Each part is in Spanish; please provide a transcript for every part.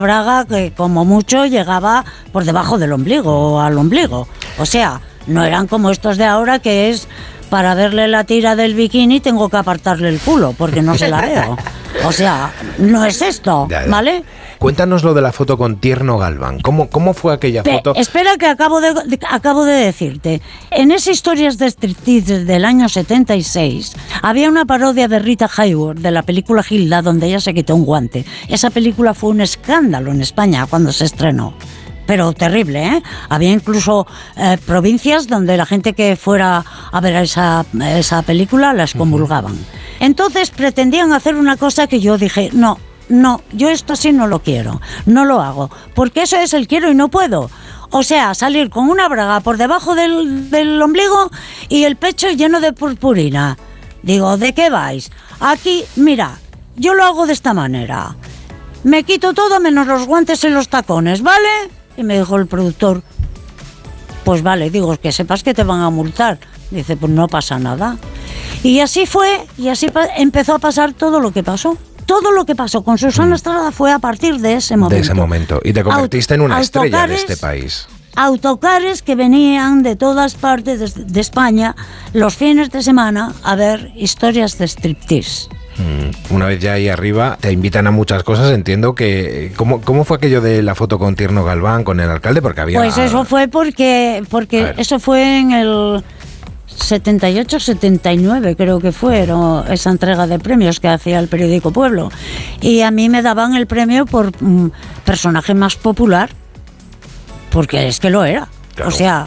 braga que como mucho llegaba por debajo del ombligo o al ombligo. O sea, no eran como estos de ahora que es para verle la tira del bikini tengo que apartarle el culo porque no se la veo. O sea, no es esto, ¿vale? Cuéntanos lo de la foto con Tierno Galván. ¿Cómo fue aquella foto? Espera que acabo de decirte. En esas historias de striptease del año 76 había una parodia de Rita Hayworth de la película Hilda donde ella se quitó un guante. Esa película fue un escándalo en España cuando se estrenó. Pero terrible, ¿eh? Había incluso provincias donde la gente que fuera a ver esa película la excomulgaban. Entonces pretendían hacer una cosa que yo dije, no, yo esto sí no lo quiero, no lo hago, porque eso es el quiero y no puedo. O sea, salir con una braga por debajo del ombligo y el pecho lleno de purpurina. Digo, ¿de qué vais? Aquí, mira, yo lo hago de esta manera. Me quito todo menos los guantes y los tacones, ¿vale? Y me dijo el productor, pues vale, digo, que sepas que te van a multar. Dice, pues no pasa nada. Y así fue, y así empezó a pasar todo lo que pasó. Todo lo que pasó con Susana Estrada fue a partir de ese momento. De ese momento. Y te convertiste en una estrella de este país. Autocares que venían de todas partes de España los fines de semana a ver historias de striptease. Una vez ya ahí arriba, te invitan a muchas cosas. Entiendo que... ¿Cómo fue aquello de la foto con Tierno Galván, con el alcalde? Porque había... Pues eso fue porque eso fue en el 78, 79 creo que fue esa entrega de premios que hacía el periódico Pueblo. Y a mí me daban el premio por personaje más popular, porque es que lo era. Claro. O sea,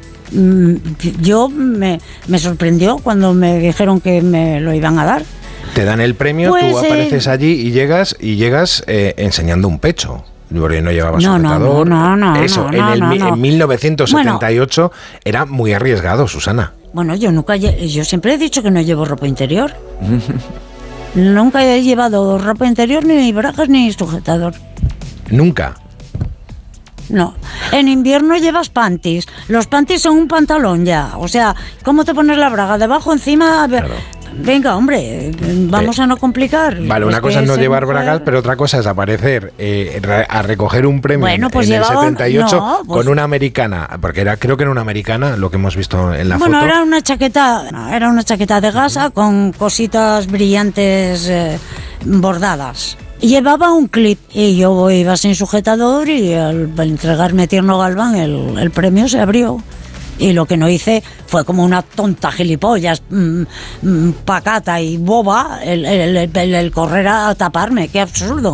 yo me sorprendió cuando me dijeron que me lo iban a dar. Te dan el premio, pues, tú apareces allí y llegas enseñando un pecho. Porque no llevabas sujetador. En 1978 era muy arriesgado, Susana. Bueno, yo siempre he dicho que no llevo ropa interior. Nunca he llevado ropa interior, ni bragas, ni sujetador. ¿Nunca? No. En invierno llevas panties. Los panties son un pantalón ya. O sea, ¿cómo te pones la braga? Debajo, encima... Claro. Venga, hombre, vamos a no complicar. Vale, una cosa es no llevar bragas, pero otra cosa es aparecer a recoger un premio en el 78 con una americana, porque creo que era una americana lo que hemos visto en la foto. Bueno, era una chaqueta de gasa con cositas brillantes bordadas. Llevaba un clip y yo iba sin sujetador y al entregarme Tierno Galván el premio se abrió. Y lo que no hice fue como una tonta gilipollas, pacata y boba, el correr a taparme. ¡Qué absurdo!